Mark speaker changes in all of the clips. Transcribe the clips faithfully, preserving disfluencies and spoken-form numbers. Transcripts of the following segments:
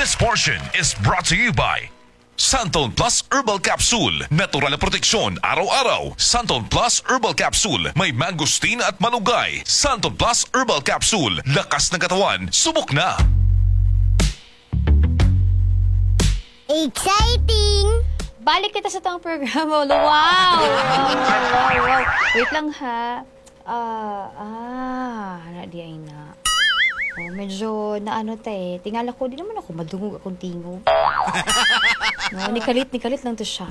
Speaker 1: This portion is brought to you by Santon Plus Herbal Capsule. Natural na proteksyon araw-araw. Santon Plus Herbal Capsule. May mangosteen at malunggay. Santon Plus Herbal Capsule. Lakas ng katawan. Subok na.
Speaker 2: Exciting!
Speaker 3: Balik kita sa tong programa. Wow! Wow, wow, wow. Wait lang ha. Ah, ah, na di ay na. Oh, medyo naano ta eh. Tingala ko, di naman ako madungog akong tingog. No, nikalit, nikalit lang to siya.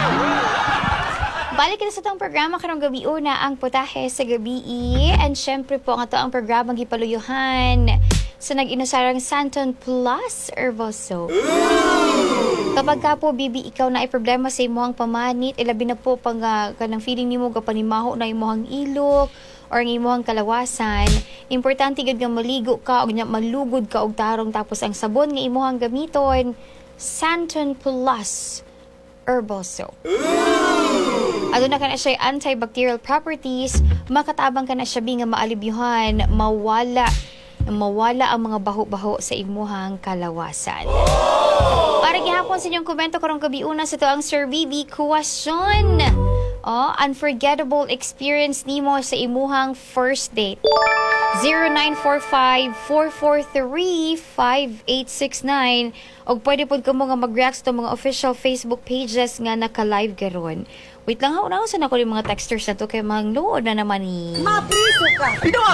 Speaker 3: Balik kita sa tong programa karong gabi una ang putahe sa gabi. And syempre po ang ato ang programang gipaluyuhan sa nag-inusarang Santon Plus Herbal Soap. Kapag ka po, bibi, ikaw na ay problema sa imuhang pamanit, ilabi na po pang uh, kanang feeling nimo kapanimaho na imuhang ilok or ang imuhang kalawasan, importante gud nga maligo ka o nga malugod ka og tarong tapos ang sabon nga imuhang gamiton, Santon Plus Herbal Soap. Aduna ka na siya antibacterial properties, makatabang ka na siya nga maalibyuhan, mawala mawala ang mga baho-baho sa imuhang kalawasan. Para gihapon sa inyong komento karong gabi una sa to ang Sir Bibi question. Oh, unforgettable experience nimo sa imuhang first date. zero nine four five, four four three, five eight six nine og pwede pod kamo nga mag-react sa mga official Facebook pages nga naka-live garon. Wait lang ha, unahan ako yung mga texters na to kay manglood na naman ni.
Speaker 2: Mapriso ka!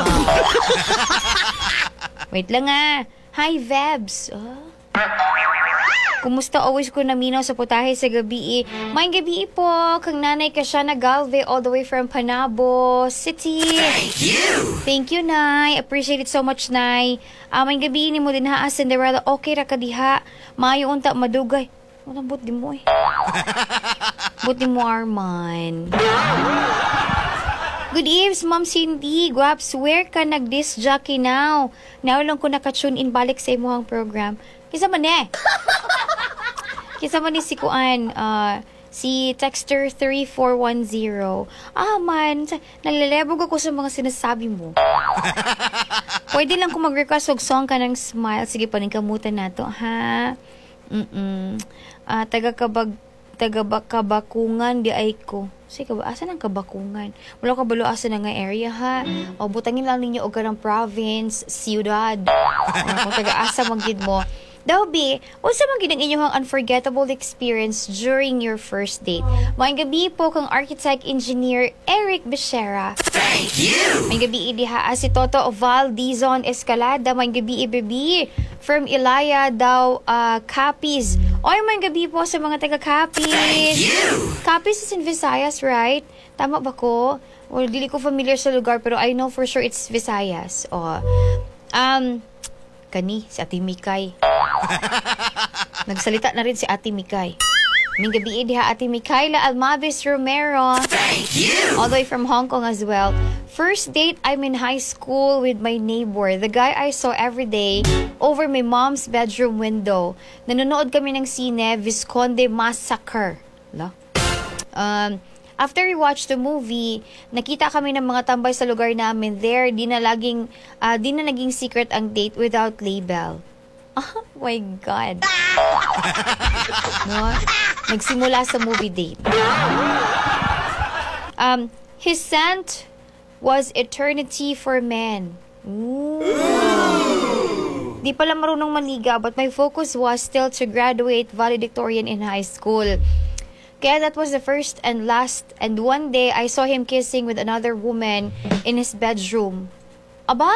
Speaker 3: Wait lang ha. Hi, Vebs. Oh. Kumusta? Always ko naminaw sa putahe sa gabi. Maayong gabi po. Kang nanay ka siya na Galve all the way from Panabo City. Thank you! Thank you, Nay. Appreciate it so much, Nay. Uh, maayong gabi ni mo din ha, Cinderella. Okay ra ka diha. Maayo unta madugay. Walang buti mo eh. Buti mo, Arman. Good eves, Ma'am Cindy. Guaps, where ka nag-disc jockey now? Now lang ko naka-tune in balik sa imuhang program. Kisa man eh. Kisa man ni si Kuan. Uh, si Texter three four one zero. Ah, man. Nalalebog ako sa mga sinasabi mo. Pwede lang kung mag-request og song ka ng Smile. Sige, paningkamutan na to, ha? Mm-mm. Uh, taga-kabag taga-kabakungan di ay ko. Sige ba, asa ng kabakungan? Wala ka balo asa na nga area ha? O butangin lang ninyo og karang province, ciudad. O, kung taga-asa magid mo. Daw be, unsa man gid ang inyong unforgettable experience during your first date? Maayong gabi po kang architect engineer Eric Becerra. Thank you! Maayong gabi idiha si Toto Val Dizon Escalada. Maayong gabi ibebi from Ilaya daw uh, Capiz. Oy, maayong gabi po sa mga taga Capiz. Thank you! Capiz is in Visayas, right? Tama ba ko? Well, dili ko familiar sa lugar pero I know for sure it's Visayas. Oh. Um, kani, si Ate Mikay. Nagsalita na rin si Ate Mikay. Ming gabi diha Ate Mikayla Almavis Romero. Thank you! All the way from Hong Kong as well. First date, I'm in high school with my neighbor. The guy I saw every day over my mom's bedroom window. Nanonood kami ng sine, Visconde Massacre. La? Um... After we watched the movie, nakita kami ng mga tambay sa lugar namin there. Di na laging, uh, di na naging secret ang date without label. Oh my God. No? Nagsimula sa movie date. Um, his scent was eternity for men. Ooh. Di pala marunong maniga, but my focus was still to graduate valedictorian in high school. Kaya that was the first and last. And one day, I saw him kissing with another woman in his bedroom. Aba!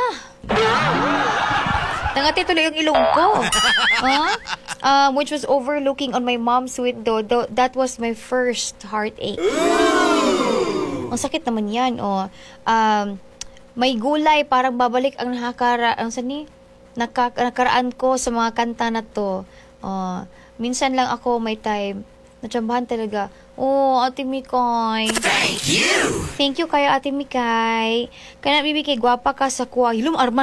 Speaker 3: Nangati tuloy yung ilong ko. Huh? Um, which was overlooking on my mom's window. Th- that was my first heartache. Ang sakit naman yan. Oh. Um, may gulay, parang babalik ang nakakara... Ang sani? Naka, nakaraan ko sa mga kanta na to. Oh. Minsan lang ako may time. Natsambahan talaga. Oh, Ate Mikay. Thank you! Thank you kayo, Ate Mikay. Kaya bibigay, gwapa ka sa kuwa. Hilom, Arman.